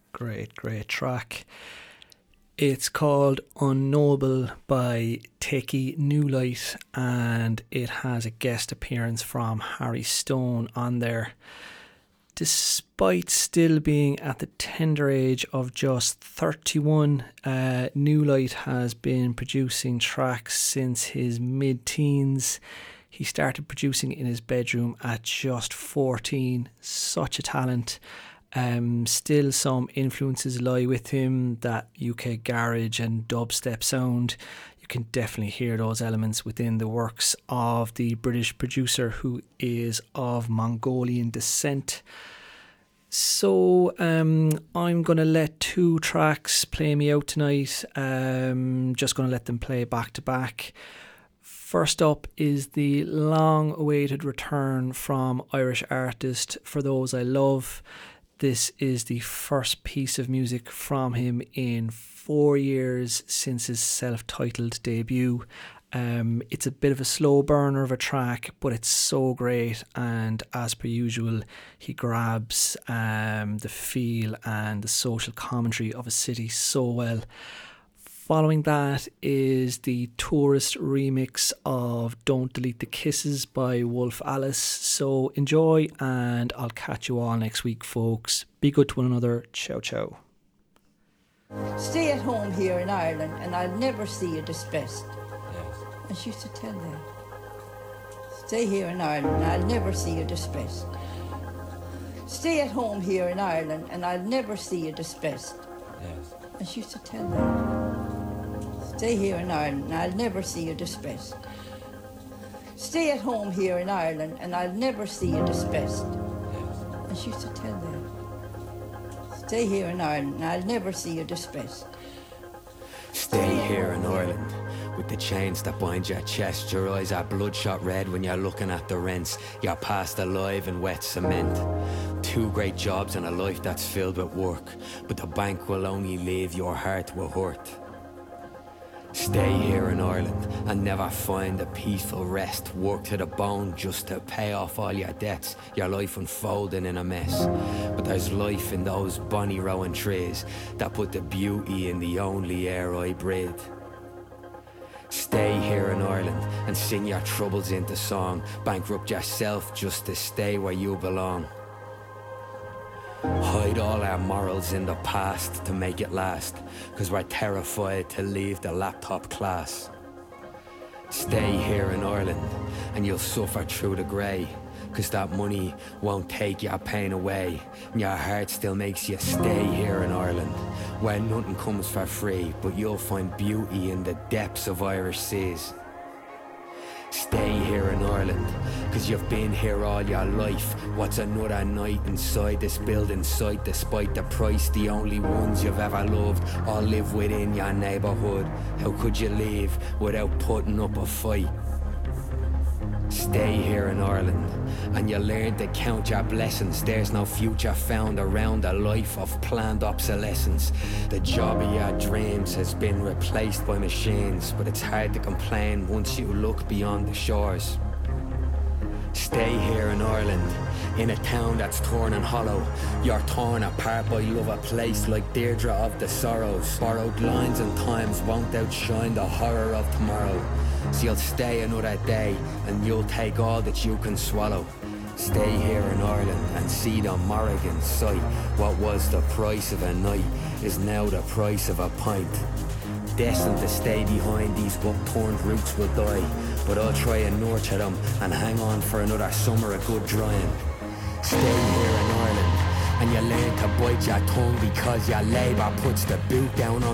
Great track. It's called Unknowable by Teki New Light, and it has a guest appearance from Harry Stone on there. Despite still being at the tender age of just 31, New Light has been producing tracks since his mid-teens. He started producing in his bedroom at just 14. Such a talent. Still some influences lie with him, that UK garage and dubstep sound. You can definitely hear those elements within the works of the British producer, who is of Mongolian descent. So I'm going to let two tracks play me out tonight. Just going to let them play back to back. First up is the long-awaited return from Irish artist For Those I Love. This is the first piece of music from him in 4 years since his self-titled debut. It's a bit of a slow burner of a track, but it's so great, and as per usual, he grabs the feel and the social commentary of a city so well. Following that is the Tourist remix of Don't Delete the Kisses by Wolf Alice. So enjoy, and I'll catch you all next week, folks. Be good to one another. Ciao, ciao. Stay at home here in Ireland and I'll never see you distressed. Yes. And she used to tell that. Stay here in Ireland and I'll never see you distressed. Stay at home here in Ireland and I'll never see you distressed. Yes. And she used to tell that. Stay here in Ireland and I'll never see you distressed. Stay at home here in Ireland and I'll never see you distressed. Yes. And she used to tell that. Stay here in Ireland and I'll never see you distressed. Stay here in Ireland with the chains that bind your chest. Your eyes are bloodshot red when you're looking at the rents. You're past alive in wet cement. 2 great jobs and a life that's filled with work, but the bank will only leave your heart with hurt. Stay here in Ireland and never find a peaceful rest. Work to the bone just to pay off all your debts. Your life unfolding in a mess. But there's life in those bonny rowan trees that put the beauty in the only air I breathe. Stay here in Ireland and sing your troubles into song. Bankrupt yourself just to stay where you belong. Hide all our morals in the past to make it last, 'cause we're terrified to leave the laptop class. Stay here in Ireland and you'll suffer through the grey, 'cause that money won't take your pain away, and your heart still makes you stay here in Ireland, where nothing comes for free, but you'll find beauty in the depths of Irish seas. Stay here in Ireland, 'cause you've been here all your life. What's another night inside this building site? Despite the price, the only ones you've ever loved all live within your neighbourhood. How could you leave without putting up a fight? Stay here in Ireland and you learn to count your blessings. There's no future found around a life of planned obsolescence. The job of your dreams has been replaced by machines, but it's hard to complain once you look beyond the shores. Stay here in Ireland, in a town that's torn and hollow. You're torn apart by love, a place like Deirdre of the Sorrows. Borrowed lines and times won't outshine the horror of tomorrow. So you'll stay another day and you'll take all that you can swallow. Stay here in Ireland and see the Morrigan sight. What was the price of a night is now the price of a pint. Destined to stay behind, these upturned roots will die, but I'll try and nurture them and hang on for another summer of good drying. Stay here in Ireland and you learn to bite your tongue, because your labour puts the boot down on